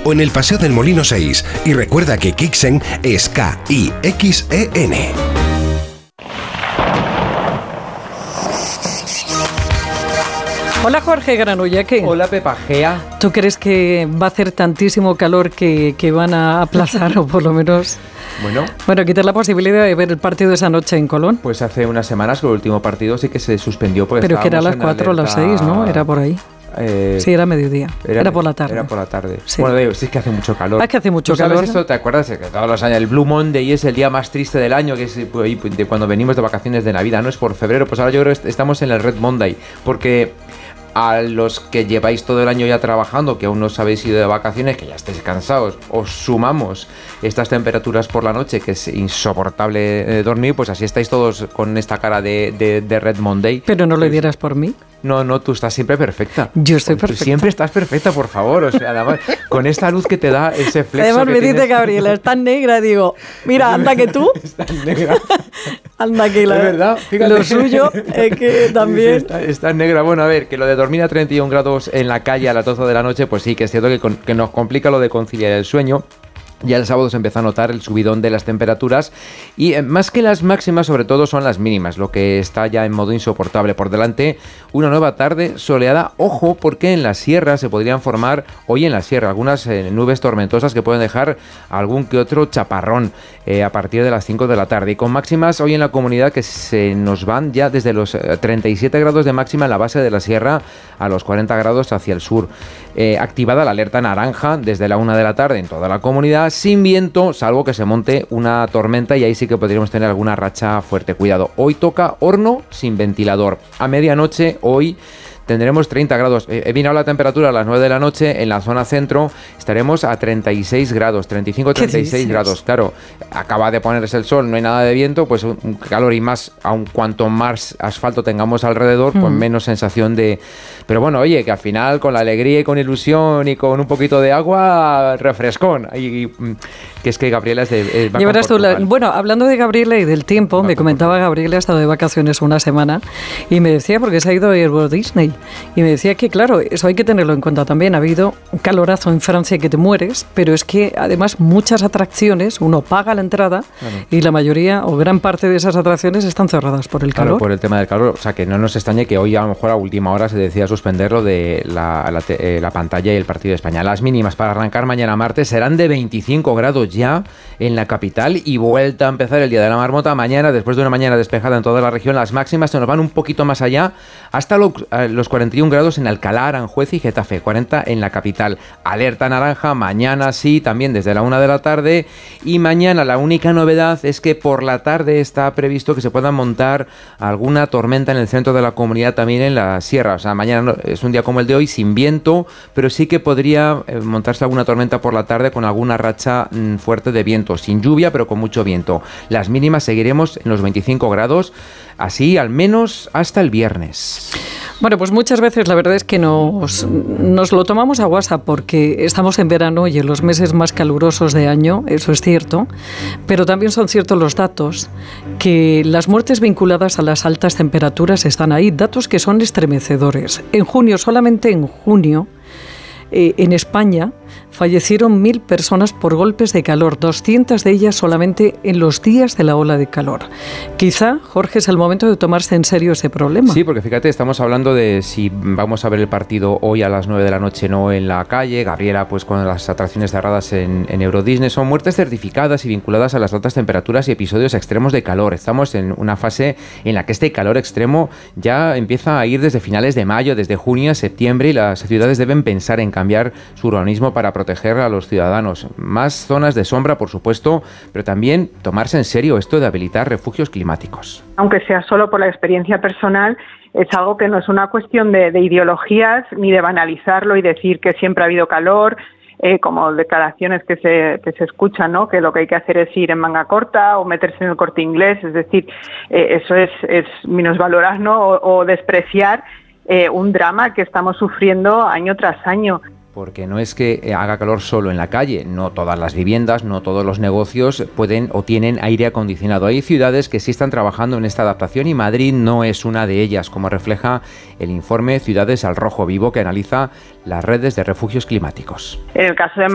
o en el Paseo del Molino 6. Y recuerda que Kixen es K-I-X-E-N. Hola Jorge Granullaque. Hola Pepa Gea. ¿Tú crees que va a hacer tantísimo calor que van a aplazar o por lo menos... Bueno, quitar la posibilidad de ver el partido esa noche en Colón? Pues hace unas semanas con el último partido sí que se suspendió. Pero que era a las 4 o las 6, ¿no? Era por ahí. Sí, era mediodía. Era por la tarde. Era por la tarde. Sí. Bueno, sí es que hace mucho calor. Es que hace mucho calor. ¿Sabes esto? ¿Te acuerdas? Que todos los años el Blue Monday es el día más triste del año, que es de cuando venimos de vacaciones de Navidad, ¿no? Es por febrero. Pues ahora yo creo que estamos en el Red Monday, porque... A los que lleváis todo el año ya trabajando, que aún no os habéis ido de vacaciones, que ya estáis cansados, os sumamos estas temperaturas por la noche, que es insoportable dormir, pues así estáis todos con esta cara de Red Monday. Pero no lo dieras por mí. No, tú estás siempre perfecta. Yo estoy perfecta. Tú siempre estás perfecta, por favor. O sea, además, con esta luz que te da ese flexo. Además me dice Gabriela, estás negra, digo, mira, anda que tú. Estás negra. Anda que la... Es verdad, fíjate. Lo suyo es que también... Estás negra. Bueno, a ver, que lo de dormir a 31 grados en la calle a las 12 de la noche, pues sí, que es cierto que nos complica lo de conciliar el sueño. Ya el sábado se empezó a notar el subidón de las temperaturas y más que las máximas, sobre todo son las mínimas, lo que está ya en modo insoportable. Por delante, una nueva tarde soleada. Ojo, porque en la sierra se podrían formar, hoy en la sierra, algunas nubes tormentosas que pueden dejar algún que otro chaparrón a partir de las 5 de la tarde. Y con máximas hoy en la comunidad que se nos van ya desde los 37 grados de máxima en la base de la sierra a los 40 grados hacia el sur. Activada la alerta naranja desde la 1 de la tarde en toda la comunidad, sin viento, salvo que se monte una tormenta, y ahí sí que podríamos tener alguna racha fuerte. Cuidado, hoy toca horno sin ventilador. A medianoche hoy tendremos 30 grados. He mirado la temperatura a las 9 de la noche. En la zona centro estaremos a 36 grados, 35-36 grados. Claro, acaba de ponerse el sol, no hay nada de viento, pues un calor, y más, aun cuanto más asfalto tengamos alrededor, pues menos sensación de... Pero bueno, oye, que al final con la alegría y con ilusión y con un poquito de agua, refrescón. Y que es que Gabriela es de... Ya verás tú, bueno, hablando de Gabriela y del tiempo, me comentaba Gabriela, ha estado de vacaciones una semana y me decía, porque se ha ido a Euro Disney, y me decía que claro, eso hay que tenerlo en cuenta también. Ha habido un calorazo en Francia que te mueres, pero es que además muchas atracciones, uno paga la entrada, y la mayoría o gran parte de esas atracciones están cerradas por el calor. Claro, por el tema del calor. O sea, que no nos extrañe que hoy a lo mejor a última hora se decida suspender lo de la pantalla y el partido de España. Las mínimas para arrancar mañana martes serán de 25 grados ya en la capital, y vuelta a empezar el día de la marmota mañana, después de una mañana despejada en toda la región. Las máximas se nos van un poquito más allá, hasta los 41 grados en Alcalá, Aranjuez y Getafe, 40 en la capital. Alerta naranja mañana, sí, también desde la 1 de la tarde. Y mañana la única novedad es que por la tarde está previsto que se pueda montar alguna tormenta en el centro de la comunidad, también en la sierra. O sea, mañana es un día como el de hoy, sin viento, pero sí que podría montarse alguna tormenta por la tarde con alguna racha fuerte de viento, sin lluvia, pero con mucho viento. Las mínimas seguiremos en los 25 grados, así al menos hasta el viernes. Bueno, pues muchas veces la verdad es que nos lo tomamos a WhatsApp porque estamos en verano y en los meses más calurosos de año, eso es cierto, pero también son ciertos los datos, que las muertes vinculadas a las altas temperaturas están ahí, datos que son estremecedores. En junio, solamente en junio, en España fallecieron 1.000 personas por golpes de calor, 200 de ellas solamente en los días de la ola de calor. Quizá, Jorge, es el momento de tomarse en serio ese problema. Sí, porque fíjate, estamos hablando de si vamos a ver el partido hoy a las 9 de la noche, no en la calle. Gabriela, pues con las atracciones cerradas en Euro Disney, son muertes certificadas y vinculadas a las altas temperaturas y episodios extremos de calor. Estamos en una fase en la que este calor extremo ya empieza a ir desde finales de mayo, desde junio a septiembre, y las ciudades deben pensar en cambiar su urbanismo para proteger a los ciudadanos. Más zonas de sombra, por supuesto, pero también tomarse en serio esto de habilitar refugios climáticos. Aunque sea solo por la experiencia personal, es algo que no es una cuestión de ideologías ni de banalizarlo y decir que siempre ha habido calor, como declaraciones que se escuchan, ¿no? Que lo que hay que hacer es ir en manga corta o meterse en el Corte Inglés. Es decir, eso es minusvalorar, ¿no? o despreciar un drama que estamos sufriendo año tras año. Porque no es que haga calor solo en la calle, no todas las viviendas, no todos los negocios pueden o tienen aire acondicionado. Hay ciudades que sí están trabajando en esta adaptación y Madrid no es una de ellas, como refleja el informe Ciudades al Rojo Vivo, que analiza las redes de refugios climáticos. En el caso de